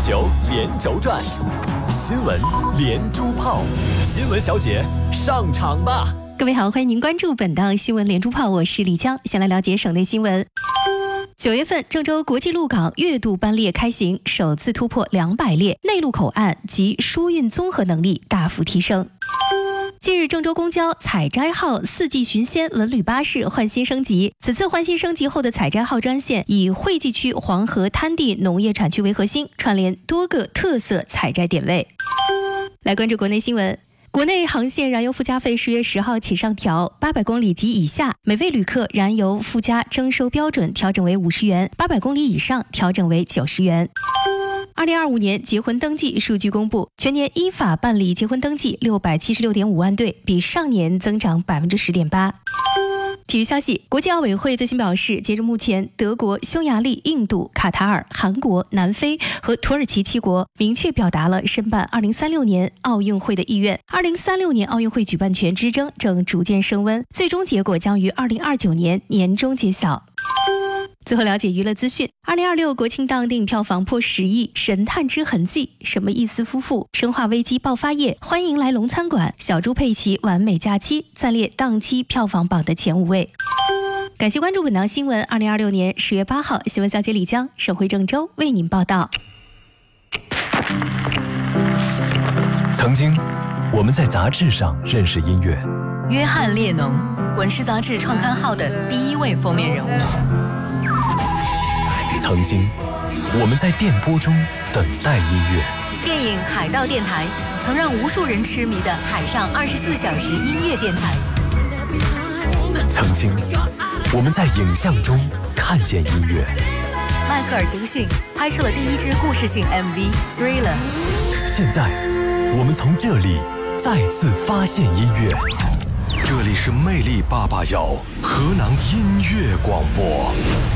球连轴转，新闻连珠炮，新闻小姐上场吧！ 各位好，欢迎您关注本档新闻连珠炮，我是李江，先来了解省内新闻。9月份，郑州国际陆港月度班列开行，首次突破200列，内陆口岸及输运综合能力大幅提升。近日，郑州公交采摘号4季寻仙文旅巴士换新升级。此次换新升级后的采摘号专线以惠济区黄河滩地农业产区为核心，串联多个特色采摘点位。来关注国内新闻。国内航线燃油附加费10月10号起上调，800公里及以下每位旅客燃油附加征收标准调整为50元，800公里以上调整为90元。2025年结婚登记数据公布，全年依法办理结婚登记676.5万对，比上年增长10.8%。体育消息，国际奥委会最新表示，截至目前，德国、匈牙利、印度、卡塔尔、韩国、南非和土耳其7国明确表达了申办2036年奥运会的意愿。2036年奥运会举办权之争正逐渐升温，最终结果将于2029年年中揭晓。最后了解娱乐资讯，2026国庆档电影票房破10亿，神探之痕迹、什么意思夫妇、生化危机爆发夜、欢迎来龙餐馆、小猪佩奇完美假期暂列档期票房榜的前5位。感谢关注本档新闻，2026年10月8号，新闻小姐李江，省会郑州为您报道。 曾经，我们在杂志上认识音乐。 约翰列侬，滚石杂志创刊号的第1位封面人物。 曾经，我们在电波中等待音乐。 电影《海盗电台》曾让无数人痴迷的海上24小时音乐电台。 曾经，我们在影像中看见音乐。 迈克尔·杰克逊拍摄了第1支故事性 MV《Thriller》。 现在，我们从这里再次发现音乐。 这里是魅力881河南音乐广播。